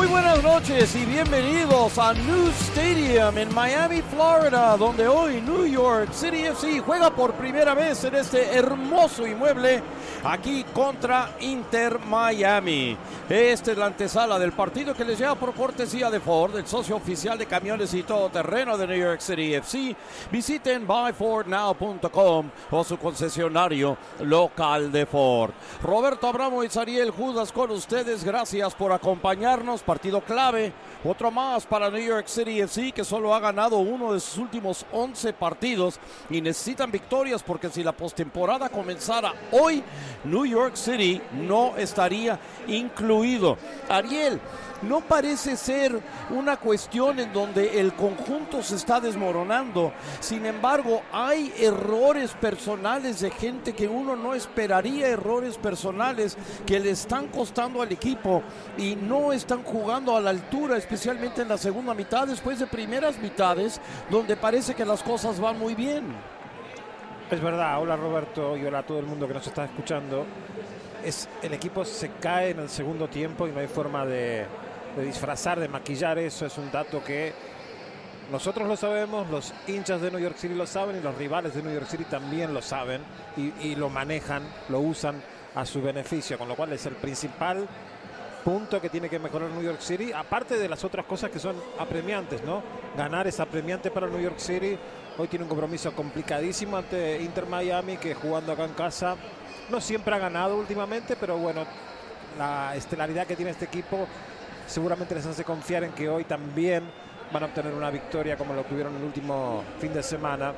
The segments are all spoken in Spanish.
buenas noches y bienvenidos a New Stadium en Miami, Florida, donde hoy New York City FC juega por primera vez en este hermoso inmueble aquí contra Inter Miami. Esta es la antesala del partido que les lleva por cortesía de Ford, el socio oficial de camiones y todoterreno de New York City FC. Visiten buyfordnow.com o su concesionario local de Ford. Roberto Abramo y Ariel Judas con ustedes. Gracias por acompañarnos. Partido clave, otro más para New York City FC, que solo ha ganado uno de sus últimos 11 partidos y necesitan victorias, porque si la postemporada comenzara hoy, New York City no estaría incluido. Ariel, no parece ser una cuestión en donde el conjunto se está desmoronando. Sin embargo, hay errores personales de gente que uno no esperaría, errores personales que le están costando al equipo y no están jugando a la altura, especialmente en la segunda mitad, después de primeras mitades donde parece que las cosas van muy bien. Es verdad. Hola Roberto y hola a todo el mundo que nos está escuchando. El equipo se cae en el segundo tiempo y no hay forma de disfrazar, de maquillar eso. Es un dato que nosotros lo sabemos, los hinchas de New York City lo saben y los rivales de New York City también lo saben y lo manejan, lo usan a su beneficio, con lo cual es el principal punto que tiene que mejorar New York City, aparte de las otras cosas que son apremiantes, ¿no? Ganar es apremiante para New York City. Hoy tiene un compromiso complicadísimo ante Inter Miami, que jugando acá en casa no siempre ha ganado últimamente, pero bueno, la estelaridad que tiene este equipo seguramente les hace confiar en que hoy también van a obtener una victoria como lo tuvieron el último fin de semana.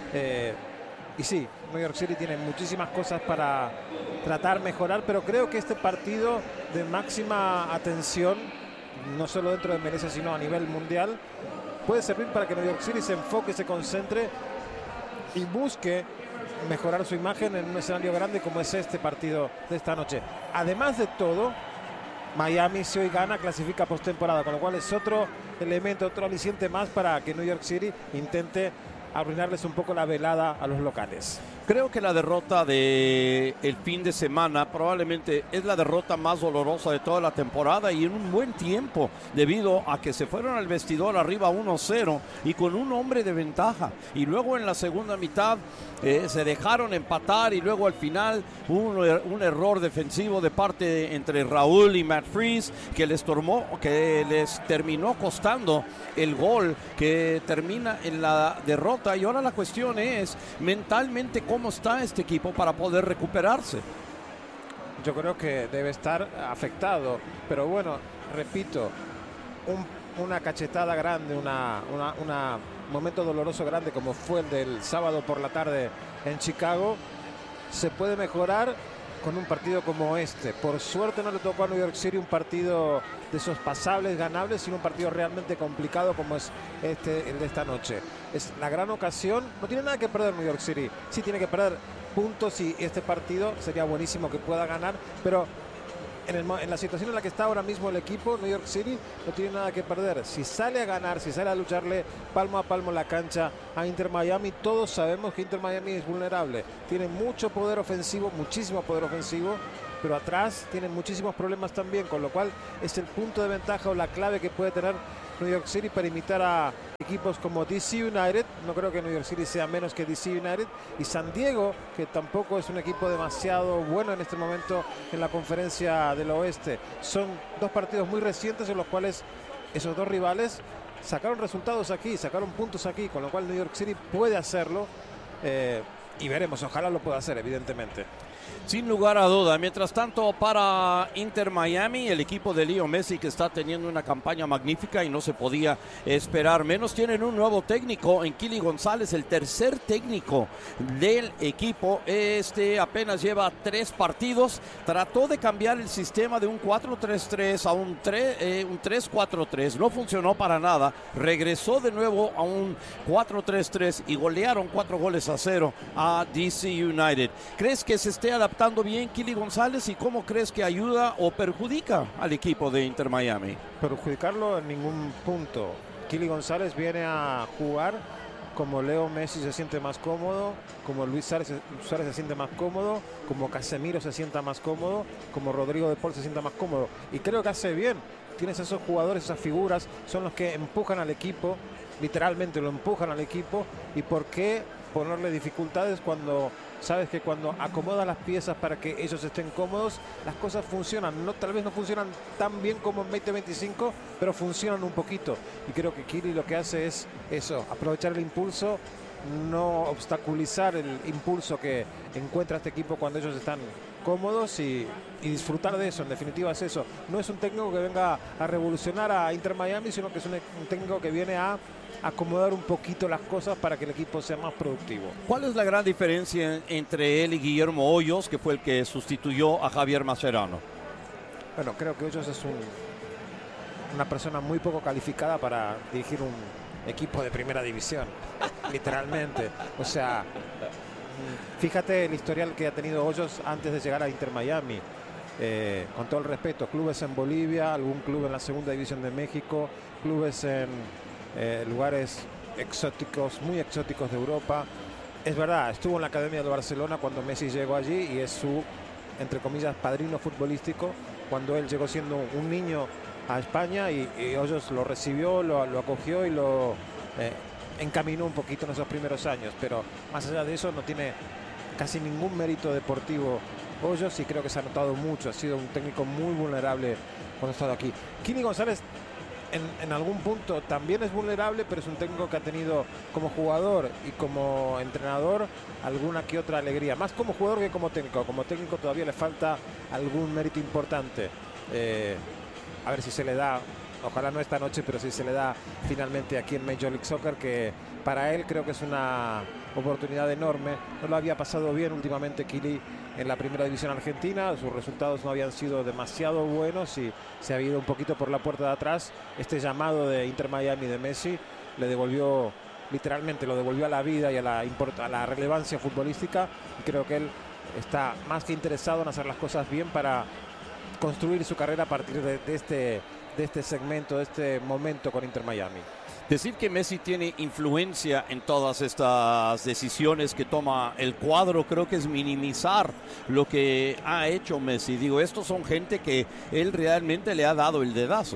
Y sí, New York City tiene muchísimas cosas para tratar de mejorar, pero creo que este partido de máxima atención, no solo dentro de Menezes, sino a nivel mundial, puede servir para que New York City se enfoque, se concentre y busque mejorar su imagen en un escenario grande como es este partido de esta noche. Además de todo, Miami, si hoy gana, clasifica postemporada, con lo cual es otro elemento, otro aliciente más para que New York City intente arruinarles un poco la velada a los locales. Creo que la derrota del fin de semana probablemente es la derrota más dolorosa de toda la temporada y en un buen tiempo, debido a que se fueron al vestidor arriba 1-0 y con un hombre de ventaja, y luego en la segunda mitad se dejaron empatar y luego al final un error defensivo de parte entre Raúl y Matt Freese que les terminó costando el gol que termina en la derrota. Y ahora la cuestión es mentalmente cómo está este equipo para poder recuperarse. Yo creo que debe estar afectado, pero bueno, repito, una cachetada grande, un momento doloroso grande como fue el del sábado por la tarde en Chicago, se puede mejorar con un partido como este. Por suerte no le tocó a New York City un partido de esos pasables, ganables, sino un partido realmente complicado como es el de esta noche. Es la gran ocasión. No tiene nada que perder New York City. Sí tiene que perder puntos y este partido sería buenísimo que pueda ganar, pero en la situación en la que está ahora mismo el equipo, New York City no tiene nada que perder. Si sale a ganar, si sale a lucharle palmo a palmo la cancha a Inter Miami, todos sabemos que Inter Miami es vulnerable. Tiene mucho poder ofensivo, muchísimo poder ofensivo, pero atrás tienen muchísimos problemas también, con lo cual es el punto de ventaja o la clave que puede tener New York City para imitar a equipos como DC United. No creo que New York City sea menos que DC United, y San Diego, que tampoco es un equipo demasiado bueno en este momento en la conferencia del oeste. Son dos partidos muy recientes en los cuales esos dos rivales sacaron resultados aquí, sacaron puntos aquí, con lo cual New York City puede hacerlo y veremos, ojalá lo pueda hacer, evidentemente. Sin lugar a duda. Mientras tanto, para Inter Miami, el equipo de Leo Messi, que está teniendo una campaña magnífica y no se podía esperar menos, tienen un nuevo técnico en Kili González, el tercer técnico del equipo. Apenas lleva 3 partidos. Trató de cambiar el sistema de un 4-3-3 a un 3-4-3. No funcionó para nada. Regresó de nuevo a un 4-3-3 y golearon 4-0 a DC United. ¿Crees que se esté adaptando bien Kili González y cómo crees que ayuda o perjudica al equipo de Inter Miami? Perjudicarlo en ningún punto. Kili González viene a jugar como Leo Messi se siente más cómodo, como Luis Suárez se siente más cómodo, como Casemiro se sienta más cómodo, como Rodrigo de Paul se sienta más cómodo. Y creo que hace bien. Tienes esos jugadores, esas figuras, son los que empujan al equipo, literalmente lo empujan al equipo. ¿Y por qué ponerle dificultades cuando sabes que cuando acomodas las piezas para que ellos estén cómodos, las cosas funcionan? No, tal vez no funcionan tan bien como en 2025, pero funcionan un poquito. Y creo que Kili lo que hace es eso, aprovechar el impulso, no obstaculizar el impulso que encuentra este equipo cuando ellos están cómodos y disfrutar de eso. En definitiva es eso. No es un técnico que venga a revolucionar a Inter Miami, sino que es un técnico que viene a acomodar un poquito las cosas para que el equipo sea más productivo. ¿Cuál es la gran diferencia entre él y Guillermo Hoyos, que fue el que sustituyó a Javier Mascherano? Bueno, creo que Hoyos es una persona muy poco calificada para dirigir un equipo de primera división, literalmente. O sea, fíjate el historial que ha tenido Hoyos antes de llegar a Inter Miami. Con todo el respeto, clubes en Bolivia, algún club en la segunda división de México, clubes en lugares exóticos, muy exóticos de Europa. Es verdad, estuvo en la Academia de Barcelona cuando Messi llegó allí y es su, entre comillas, padrino futbolístico cuando él llegó siendo un niño a España y Hoyos lo recibió, lo acogió y lo encaminó un poquito en esos primeros años, pero más allá de eso no tiene casi ningún mérito deportivo Hoyos y creo que se ha notado mucho, ha sido un técnico muy vulnerable cuando ha estado aquí. Kini González en algún punto también es vulnerable, pero es un técnico que ha tenido como jugador y como entrenador alguna que otra alegría, más como jugador que como técnico. Como técnico todavía le falta algún mérito importante. A ver si se le da, ojalá no esta noche, pero si se le da finalmente aquí en Major League Soccer, que para él creo que es una oportunidad enorme. No lo había pasado bien últimamente Kili en la primera división argentina, sus resultados no habían sido demasiado buenos y se había ido un poquito por la puerta de atrás. Este llamado de Inter Miami de Messi le devolvió, literalmente lo devolvió a la vida y a la relevancia futbolística, y creo que él está más que interesado en hacer las cosas bien para construir su carrera a partir de este segmento, de este momento con Inter Miami. Decir que Messi tiene influencia en todas estas decisiones que toma el cuadro, creo que es minimizar lo que ha hecho Messi. Digo, estos son gente que él realmente le ha dado el dedazo.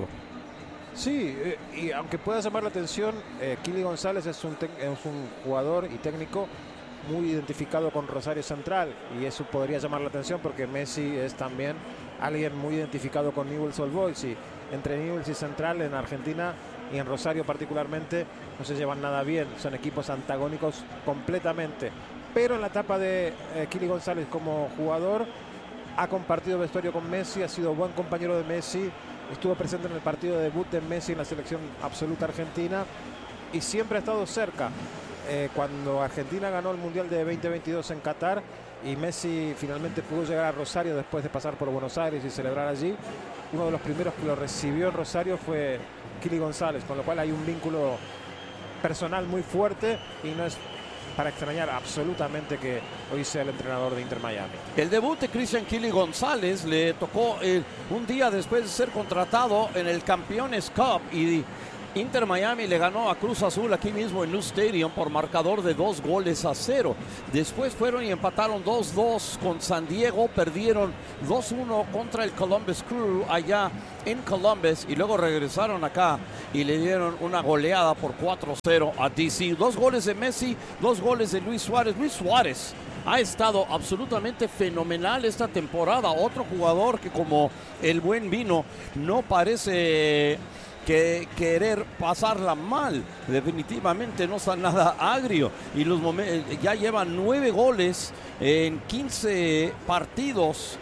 Sí, y aunque pueda llamar la atención, Kili González es un jugador y técnico muy identificado con Rosario Central, y eso podría llamar la atención porque Messi es también alguien muy identificado con Newell's Old Boys, y entre Newell's y Central en Argentina y en Rosario particularmente no se llevan nada bien, son equipos antagónicos completamente, pero en la etapa de Kili González como jugador ha compartido vestuario con Messi, ha sido buen compañero de Messi, estuvo presente en el partido de debut de Messi en la selección absoluta argentina y siempre ha estado cerca. Cuando Argentina ganó el Mundial de 2022 en Qatar y Messi finalmente pudo llegar a Rosario después de pasar por Buenos Aires y celebrar allí, uno de los primeros que lo recibió en Rosario fue Kili González, con lo cual hay un vínculo personal muy fuerte y no es para extrañar absolutamente que hoy sea el entrenador de Inter Miami. El debut de Cristian Kili González le tocó un día después de ser contratado en el Campeones Cup, y Inter Miami le ganó a Cruz Azul aquí mismo en New Stadium por marcador de 2-0. Después fueron y empataron 2-2 con San Diego, perdieron 2-1 contra el Columbus Crew allá en Columbus y luego regresaron acá y le dieron una goleada por 4-0 a DC. 2 goles de Messi, 2 goles de Luis Suárez. Luis Suárez ha estado absolutamente fenomenal esta temporada. Otro jugador que, como el buen vino, no parece que querer pasarla mal, definitivamente no está nada agrio, y ya llevan 9 goles en 15 partidos,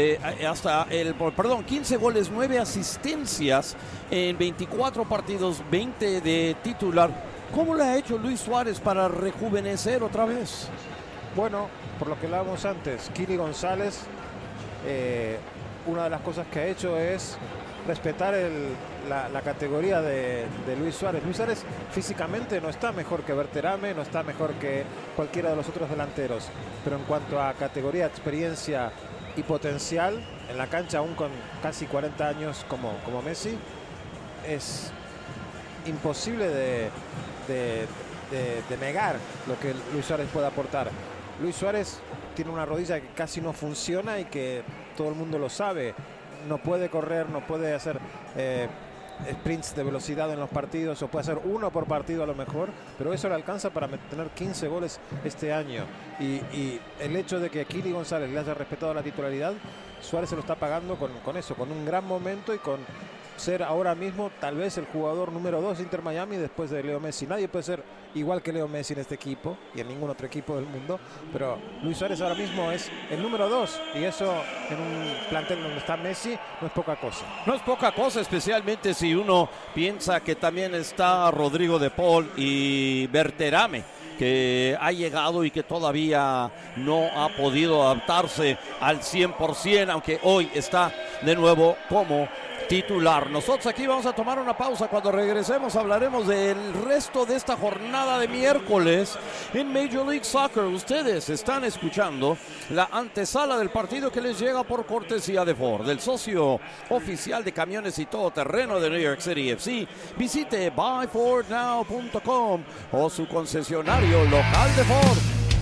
15 goles, 9 asistencias en 24 partidos, 20 de titular. ¿Cómo le ha hecho Luis Suárez para rejuvenecer otra vez? Bueno, por lo que hablábamos antes, Kili González, una de las cosas que ha hecho es respetar la categoría de Luis Suárez. Luis Suárez físicamente no está mejor que Berterame, no está mejor que cualquiera de los otros delanteros, pero en cuanto a categoría, experiencia y potencial en la cancha, aún con casi 40 años como Messi, es imposible de de negar lo que Luis Suárez puede aportar. Luis Suárez tiene una rodilla que casi no funciona y que todo el mundo lo sabe. No puede correr, no puede hacer sprints de velocidad en los partidos, o puede hacer uno por partido a lo mejor, pero eso le alcanza para tener 15 goles este año. Y el hecho de que Kili González le haya respetado la titularidad, Suárez se lo está pagando con eso, con un gran momento y con ser ahora mismo tal vez el jugador número 2 de Inter Miami después de Leo Messi. Nadie puede ser igual que Leo Messi en este equipo y en ningún otro equipo del mundo, pero Luis Suárez ahora mismo es el número 2 y eso en un plantel donde está Messi no es poca cosa. No es poca cosa, especialmente si uno piensa que también está Rodrigo de Paul y Berterame, que ha llegado y que todavía no ha podido adaptarse al 100%, aunque hoy está de nuevo como titular. Nosotros aquí vamos a tomar una pausa. Cuando regresemos hablaremos del resto de esta jornada de miércoles en Major League Soccer. Ustedes están escuchando la antesala del partido que les llega por cortesía de Ford, el socio oficial de camiones y todoterreno de New York City FC. Visite buyfordnow.com o su concesionario local de Ford.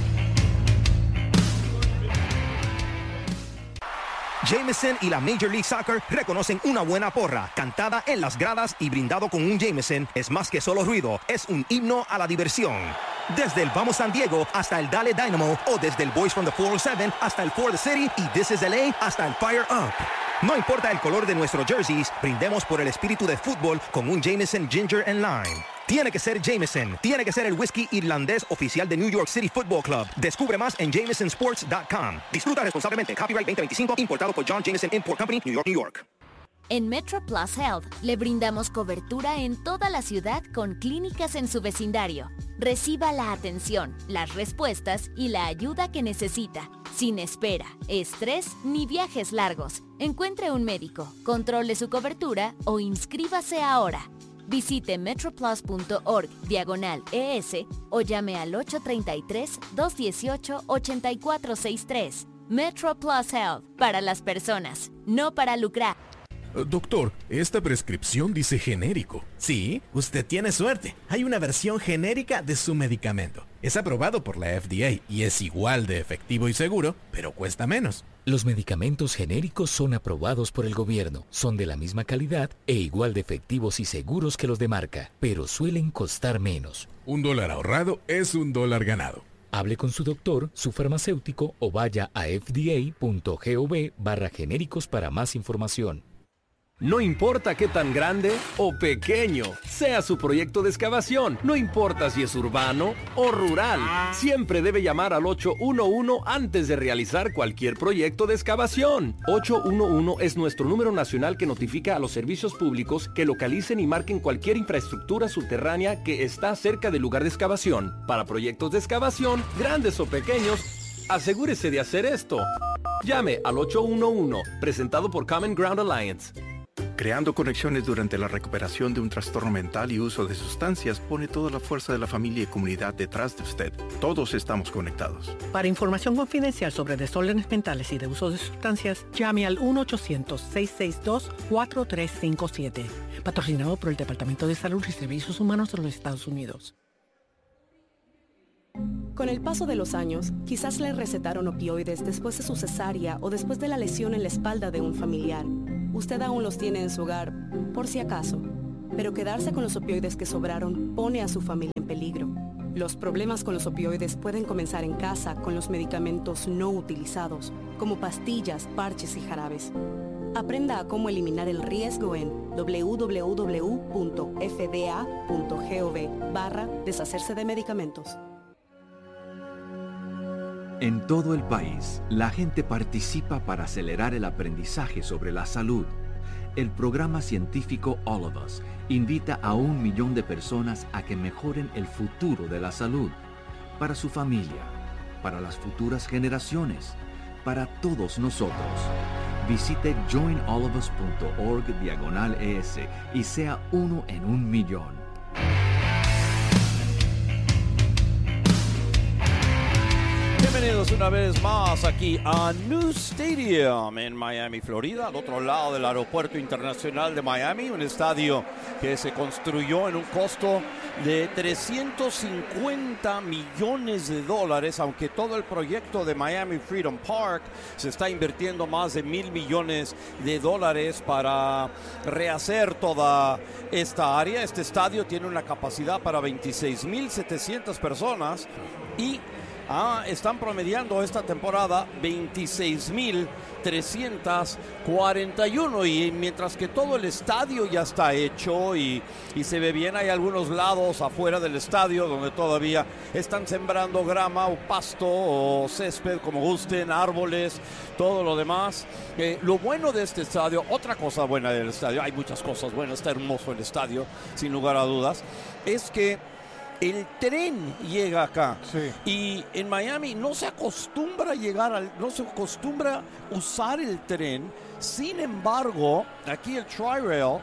Jameson y la Major League Soccer reconocen una buena porra, cantada en las gradas y brindado con un Jameson. Es más que solo ruido, es un himno a la diversión. Desde el Vamos San Diego hasta el Dale Dynamo, o desde el Boys from the 407 hasta el For the City y This is LA hasta el Fire Up. No importa el color de nuestros jerseys, brindemos por el espíritu de fútbol con un Jameson Ginger and Lime. Tiene que ser Jameson. Tiene que ser el whisky irlandés oficial de New York City Football Club. Descubre más en jamesonsports.com. Disfruta responsablemente. Copyright 2025. Importado por John Jameson Import Company, New York, New York. En Metro Plus Health le brindamos cobertura en toda la ciudad con clínicas en su vecindario. Reciba la atención, las respuestas y la ayuda que necesita, sin espera, estrés ni viajes largos. Encuentre un médico, controle su cobertura o inscríbase ahora. Visite metroplus.org/ES o llame al 833-218-8463. Metro Plus Health, para las personas, no para lucrar. Doctor, esta prescripción dice genérico. Sí, usted tiene suerte. Hay una versión genérica de su medicamento. Es aprobado por la FDA y es igual de efectivo y seguro, pero cuesta menos. Los medicamentos genéricos son aprobados por el gobierno, son de la misma calidad e igual de efectivos y seguros que los de marca, pero suelen costar menos. $1 ahorrado es $1 ganado. Hable con su doctor, su farmacéutico o vaya a fda.gov/genéricos para más información. No importa qué tan grande o pequeño sea su proyecto de excavación, no importa si es urbano o rural, siempre debe llamar al 811 antes de realizar cualquier proyecto de excavación. 811 es nuestro número nacional que notifica a los servicios públicos que localicen y marquen cualquier infraestructura subterránea que está cerca del lugar de excavación. Para proyectos de excavación, grandes o pequeños, asegúrese de hacer esto. Llame al 811, presentado por Common Ground Alliance. Creando conexiones durante la recuperación de un trastorno mental y uso de sustancias pone toda la fuerza de la familia y comunidad detrás de usted. Todos estamos conectados. Para información confidencial sobre desórdenes mentales y de uso de sustancias, llame al 1-800-662-4357. Patrocinado por el Departamento de Salud y Servicios Humanos de los Estados Unidos. Con el paso de los años, quizás le recetaron opioides después de su cesárea o después de la lesión en la espalda de un familiar. Usted aún los tiene en su hogar, por si acaso. Pero quedarse con los opioides que sobraron pone a su familia en peligro. Los problemas con los opioides pueden comenzar en casa con los medicamentos no utilizados, como pastillas, parches y jarabes. Aprenda a cómo eliminar el riesgo en www.fda.gov/deshacerse de medicamentos. En todo el país, la gente participa para acelerar el aprendizaje sobre la salud. El programa científico All of Us invita a 1 millón de personas a que mejoren el futuro de la salud, para su familia, para las futuras generaciones, para todos nosotros. Visite joinallofus.org/ES y sea uno en 1 millón. Bienvenidos una vez más aquí a New Stadium en Miami, Florida, al otro lado del Aeropuerto Internacional de Miami, un estadio que se construyó en un costo de 350 millones de dólares, aunque todo el proyecto de Miami Freedom Park se está invirtiendo más de $1,000 millones para rehacer toda esta área. Este estadio tiene una capacidad para 26,700 personas y están promediando esta temporada 26,341, y mientras que todo el estadio ya está hecho y se ve bien, hay algunos lados afuera del estadio donde todavía están sembrando grama o pasto o césped, como gusten, árboles, todo lo demás. Lo bueno de este estadio, otra cosa buena del estadio, hay muchas cosas buenas, está hermoso el estadio, sin lugar a dudas, es que el tren llega acá. Sí. Y en Miami no se acostumbra no se acostumbra usar el tren. Sin embargo, aquí el Tri-Rail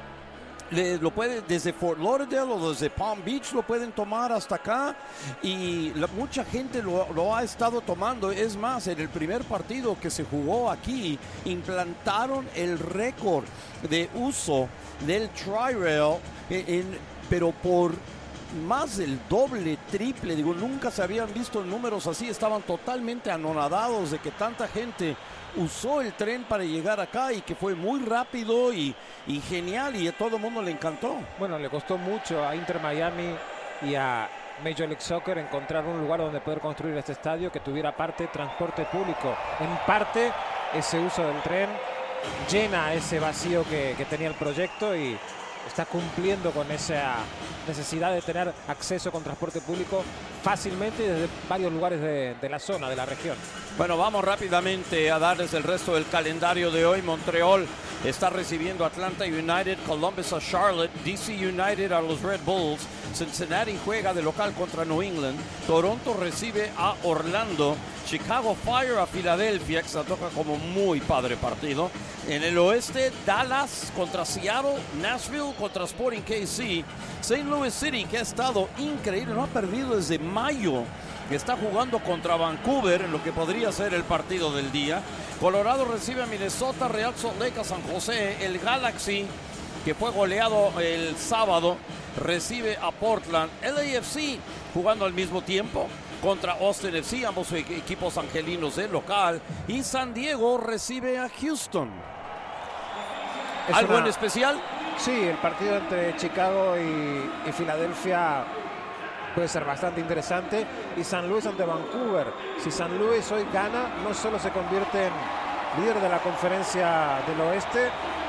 lo puede, desde Fort Lauderdale o desde Palm Beach lo pueden tomar hasta acá, y mucha gente lo ha estado tomando. Es más, en el primer partido que se jugó aquí implantaron el récord de uso del Tri-Rail, pero por más del doble, triple. Digo, nunca se habían visto números así. Estaban totalmente anonadados de que tanta gente usó el tren para llegar acá, y que fue muy rápido y genial, y a todo el mundo le encantó. Bueno, le costó mucho a Inter Miami y a Major League Soccer encontrar un lugar donde poder construir este estadio que tuviera parte transporte público. En parte, ese uso del tren llena ese vacío que tenía el proyecto, y está cumpliendo con esa necesidad de tener acceso con transporte público fácilmente desde varios lugares de la zona, de la región. Bueno, vamos rápidamente a darles el resto del calendario de hoy. Montreal está recibiendo a Atlanta United, Columbus a Charlotte, DC United a los Red Bulls, Cincinnati juega de local contra New England, Toronto recibe a Orlando, Chicago Fire a Filadelfia, que se toca como muy padre partido. En el oeste, Dallas contra Seattle, Nashville contra Sporting KC, St. Louis City, que ha estado increíble, no ha perdido desde mayo, que está jugando contra Vancouver en lo que podría ser el partido del día. Colorado recibe a Minnesota, Real Salt Lake a San José, el Galaxy, que fue goleado el sábado, recibe a Portland, LAFC jugando al mismo tiempo contra Austin FC, ambos equipos angelinos del local, y San Diego recibe a Houston. ¿Algo en especial? Sí, el partido entre Chicago y Filadelfia puede ser bastante interesante, y San Luis ante Vancouver. Si San Luis hoy gana, no solo se convierte en líder de la conferencia del oeste,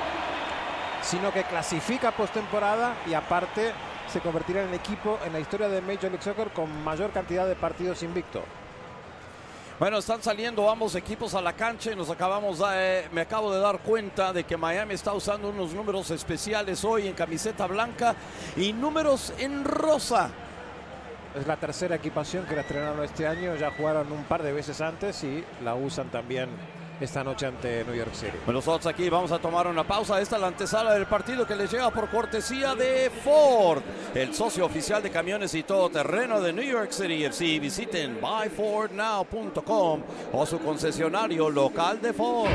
sino que clasifica postemporada, y aparte se convertirá en el equipo en la historia de Major League Soccer con mayor cantidad de partidos invicto. Bueno, están saliendo ambos equipos a la cancha, y me acabo de dar cuenta de que Miami está usando unos números especiales hoy en camiseta blanca y números en rosa. Es la tercera equipación que la estrenaron este año, ya jugaron un par de veces antes y la usan también esta noche ante New York City. Bueno, nosotros aquí vamos a tomar una pausa. Esta es la antesala del partido que les llega por cortesía de Ford, el socio oficial de camiones y todoterreno de New York City FC. Visiten buyfordnow.com o su concesionario local de Ford.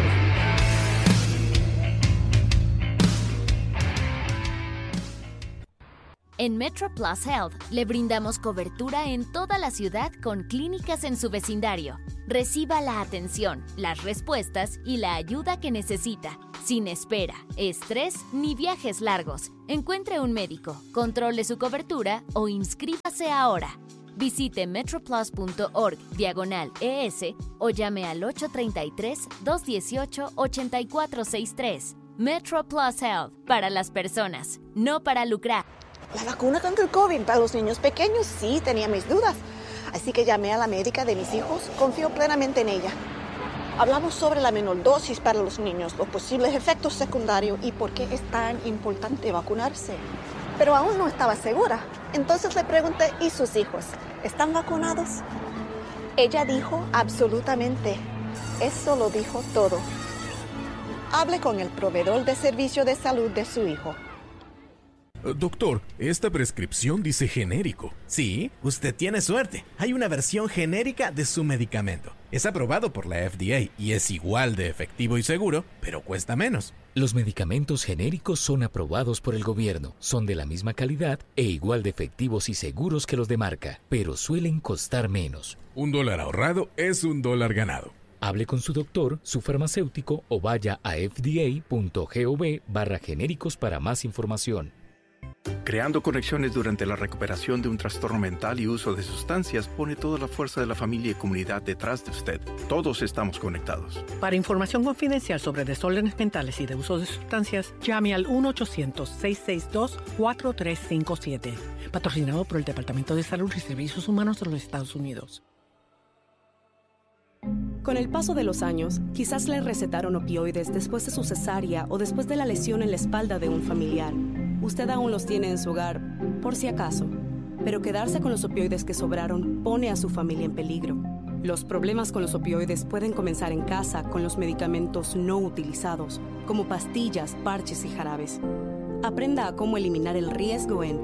En Metro Plus Health le brindamos cobertura en toda la ciudad con clínicas en su vecindario. Reciba la atención, las respuestas y la ayuda que necesita, sin espera, estrés ni viajes largos. Encuentre un médico, controle su cobertura o inscríbase ahora. Visite metroplus.org/ES o llame al 833-218-8463. Metro Plus Health, para las personas, no para lucrar. La vacuna contra el COVID para los niños pequeños sí tenía mis dudas. Así que llamé a la médica de mis hijos, confío plenamente en ella. Hablamos sobre la menor dosis para los niños, los posibles efectos secundarios y por qué es tan importante vacunarse. Pero aún no estaba segura. Entonces le pregunté, ¿y sus hijos? ¿Están vacunados? Ella dijo absolutamente. Eso lo dijo todo. Hable con el proveedor de servicio de salud de su hijo. Doctor, esta prescripción dice genérico. Sí, usted tiene suerte. Hay una versión genérica de su medicamento. Es aprobado por la FDA y es igual de efectivo y seguro, pero cuesta menos. Los medicamentos genéricos son aprobados por el gobierno, son de la misma calidad e igual de efectivos y seguros que los de marca, pero suelen costar menos. $1 ahorrado es $1 ganado. Hable con su doctor, su farmacéutico o vaya a fda.gov/genéricos para más información. Creando conexiones durante la recuperación de un trastorno mental y uso de sustancias pone toda la fuerza de la familia y comunidad detrás de usted. Todos estamos conectados. Para información confidencial sobre desórdenes mentales y de uso de sustancias, llame al 1-800-662-4357. Patrocinado por el Departamento de Salud y Servicios Humanos de los Estados Unidos. Con el paso de los años, quizás le recetaron opioides después de su cesárea o después de la lesión en la espalda de un familiar. Usted aún los tiene en su hogar, por si acaso. Pero quedarse con los opioides que sobraron pone a su familia en peligro. Los problemas con los opioides pueden comenzar en casa con los medicamentos no utilizados, como pastillas, parches y jarabes. Aprenda a cómo eliminar el riesgo en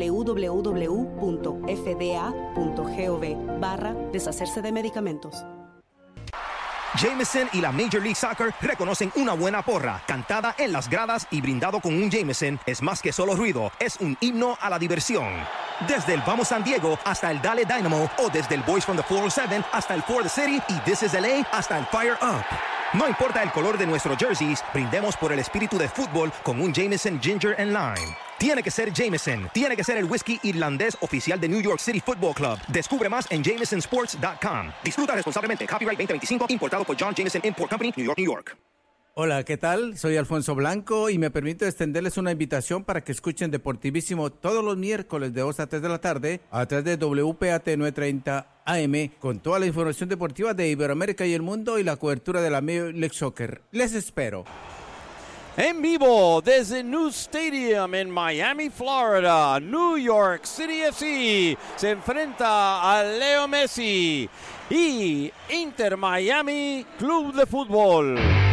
www.fda.gov/deshacerse de medicamentos. Jameson y la Major League Soccer reconocen una buena porra, cantada en las gradas y brindado con un Jameson. Es más que solo ruido, es un himno a la diversión. Desde el Vamos San Diego hasta el Dale Dynamo, o desde el Boys from the 407 hasta el For the City y This is LA hasta el Fire Up. No importa el color de nuestros jerseys, brindemos por el espíritu de fútbol con un Jameson Ginger and Lime. Tiene que ser Jameson. Tiene que ser el whisky irlandés oficial de New York City Football Club. Descubre más en jamesonsports.com. Disfruta responsablemente. Copyright 2025. Importado por John Jameson Import Company, New York, New York. Hola, ¿qué tal? Soy Alfonso Blanco y me permito extenderles una invitación para que escuchen Deportivísimo todos los miércoles de 2 a 3 de la tarde a través de WPAT 930 AM con toda la información deportiva de Iberoamérica y el mundo y la cobertura de la Major League Soccer. Les espero. En vivo desde New Stadium en Miami, Florida, New York City FC se enfrenta a Leo Messi y Inter Miami Club de Fútbol.